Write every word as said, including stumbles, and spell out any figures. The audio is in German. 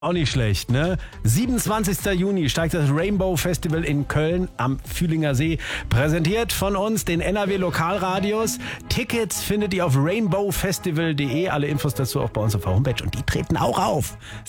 Auch nicht schlecht, ne? siebenundzwanzigster Juni steigt das Rainbow Festival in Köln am Fühlinger See. Präsentiert von uns, den N R W Lokalradios. Tickets findet ihr auf rainbow festival punkt de. Alle Infos dazu auch bei uns auf der Homepage. Und die treten auch auf.